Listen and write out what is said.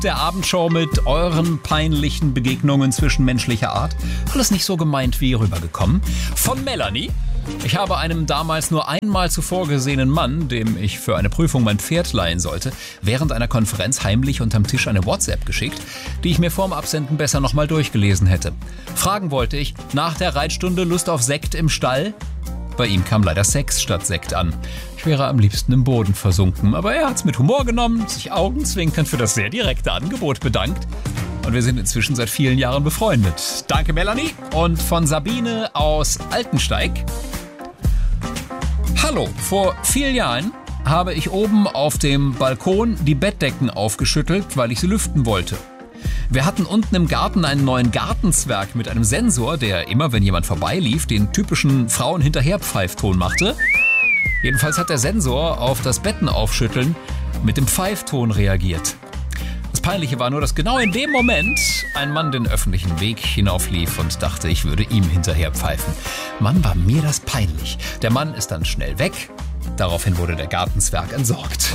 der Abendshow mit euren peinlichen Begegnungen zwischenmenschlicher Art. Alles nicht so gemeint wie rübergekommen. Von Melanie. Ich habe einem damals nur einmal zuvor gesehenen Mann, dem ich für eine Prüfung mein Pferd leihen sollte, während einer Konferenz heimlich unterm Tisch eine WhatsApp geschickt, die ich mir vorm Absenden besser nochmal durchgelesen hätte. Fragen wollte ich, nach der Reitstunde Lust auf Sekt im Stall? Bei ihm kam leider Sex statt Sekt an. Ich wäre am liebsten im Boden versunken, aber er hat's mit Humor genommen, sich augenzwinkernd für das sehr direkte Angebot bedankt. Und wir sind inzwischen seit vielen Jahren befreundet. Danke, Melanie. Und von Sabine aus Altensteig. Hallo, vor 4 Jahren habe ich oben auf dem Balkon die Bettdecken aufgeschüttelt, weil ich sie lüften wollte. Wir hatten unten im Garten einen neuen Gartenzwerg mit einem Sensor, der immer, wenn jemand vorbeilief, den typischen Frauen-Hinterher-Pfeifton machte. Jedenfalls hat der Sensor auf das Bettenaufschütteln mit dem Pfeifton reagiert. Das Peinliche war nur, dass genau in dem Moment ein Mann den öffentlichen Weg hinauflief und dachte, ich würde ihm hinterher pfeifen. Mann, war mir das peinlich. Der Mann ist dann schnell weg. Daraufhin wurde der Gartenzwerg entsorgt.